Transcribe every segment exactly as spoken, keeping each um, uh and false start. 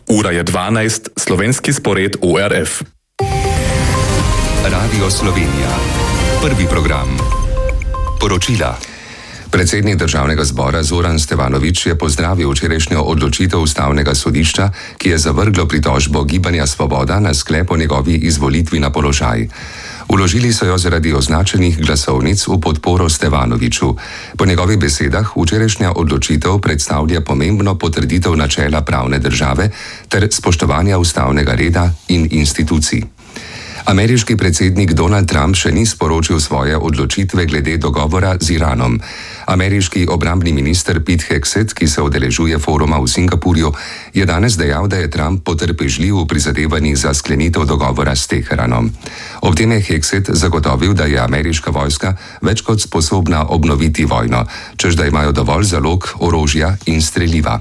Ura je dvanajst, slovenski spored O R F. Radio Slovenija. Prvi program. Poročila. Predsednik državnega zbora Zoran Stevanović je pozdravil včerajšnjo odločitev ustavnega sodišča, ki je zavrglo pritožbo Gibanja Svoboda na sklep o njegovi izvolitvi na položaj. Vložili so jo zaradi označenih glasovnic v podporo Stevanoviću. Po njegovih besedah včerajšnja odločitev predstavlja pomembno potrditev načela pravne države ter spoštovanja ustavnega reda in institucij. Ameriški predsednik Donald Trump še ni sporočil svoje odločitve glede dogovora z Iranom. Ameriški obrambni minister Pete Hegseth, ki se udeležuje foruma v Singapurju, je danes dejal, da je Trump potrpežljiv v prizadevanjih za sklenitev dogovora s Teheranom. Ob tem je Hegseth zagotovil, da je ameriška vojska več kot sposobna obnoviti vojno, čež da imajo dovolj zalog orožja in streliva.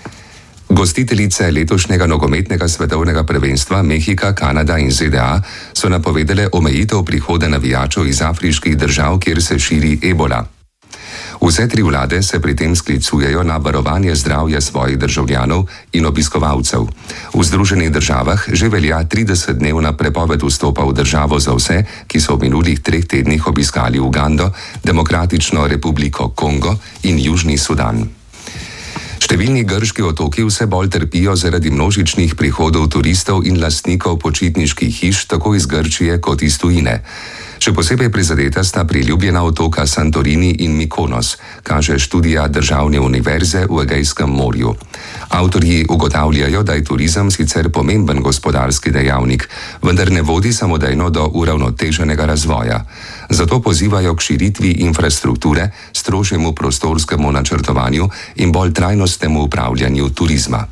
Gostiteljice letošnjega nogometnega svetovnega prvenstva Mehika, Kanada in Z D A so napovedale omejitev prihoda navijačev iz afriških držav, kjer se širi ebola. Vse tri vlade se pri tem sklicujejo na varovanje zdravja svojih državljanov in obiskovalcev. V Združenih državah že velja tridesetdnevna prepoved vstopa v državo za vse, ki so v minulih treh tednih obiskali Ugando, Demokratično republiko Kongo in Južni Sudan. Številni grški otoki vse bolj trpijo zaradi množičnih prihodov turistov in lastnikov počitniških hiš tako iz Grčije kot iz tujine. Še posebej prizadeta sta priljubljena otoka Santorini in Mikonos, kaže študija Državne univerze v Egejskem morju. Avtorji ugotavljajo, da je turizem sicer pomemben gospodarski dejavnik, vendar ne vodi samodejno do uravnoteženega razvoja. Zato pozivajo k širitvi infrastrukture, strožjemu prostorskemu načrtovanju in bolj trajnostnemu upravljanju turizma.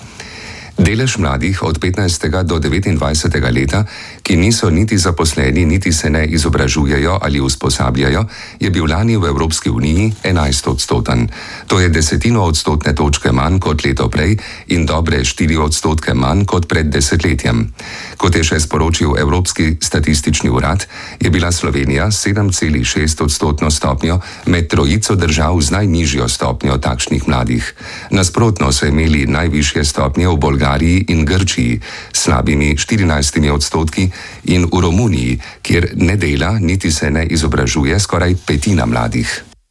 Delež mladih od petnajstega do devetindvajsetega leta, ki niso niti zaposleni, niti se ne izobražujejo ali usposabljajo, je bil lani v Evropski uniji enajst odstoten. To je desetino odstotne točke manj kot leto prej in dobre štiri odstotke manj kot pred desetletjem. Kot je še sporočil Evropski statistični urad, je bila Slovenija sedem celih šest odstotno stopnjo med trojico držav z najnižjo stopnjo takšnih mladih. Nasprotno so imeli najvišje stopnje v Bolgariji in Grčiji s slabimi štirinajstimi odstotki in v Romuniji, kjer ne dela niti se ne izobražuje skoraj petina mladih.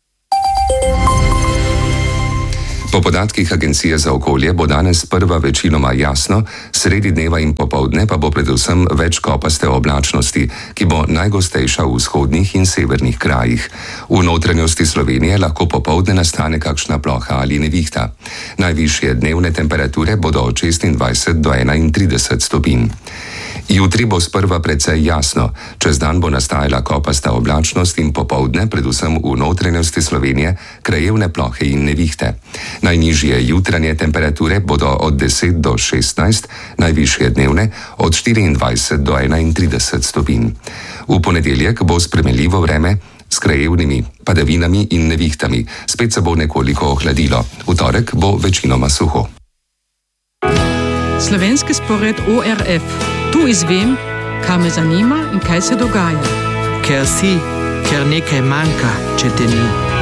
Po podatkih Agencije za okolje bo danes sprva večinoma jasno, sredi dneva in popoldne pa bo predvsem več kopaste oblačnosti, ki bo najgostejša v vzhodnih in severnih krajih. V notranjosti Slovenije lahko popoldne nastane kakšna ploha ali nevihta. Najvišje dnevne temperature bodo od šestindvajset do enaintrideset stopinj. Jutri bo sprva precej jasno, čez dan bo nastajala kopasta oblačnost in popoldne, predvsem v notranjosti Slovenije, krajevne plohe in nevihte. Najnižje jutranje temperature bodo od deset do šestnajst, najvišje dnevne od štiriindvajset do enaintrideset stopinj. V ponedeljek bo spremenljivo vreme s krajevnimi padavinami in nevihtami, spet se bo nekoliko ohladilo. V torek bo večinoma suho. Slovenski spored O R F. Tu izvem, kaj me zanima in kaj se dogaja. Ker si, ker nekaj manjka, če te ni.